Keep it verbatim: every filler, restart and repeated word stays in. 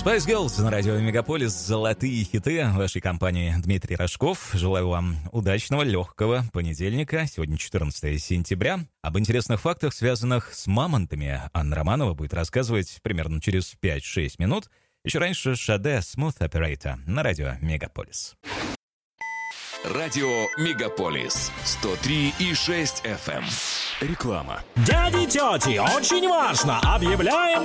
Spice Girls на радио Мегаполис. Золотые хиты вашей компании. Дмитрий Рожков. Желаю вам удачного, легкого понедельника. Сегодня четырнадцатое сентября. Об интересных фактах, связанных с мамонтами, Анна Романова будет рассказывать примерно через пять-шесть минут. Еще раньше Шаде Smooth Operator на радио Мегаполис. Радио Мегаполис сто три и шесть эф эм. Реклама. Дяди, тети, очень важно! Объявляем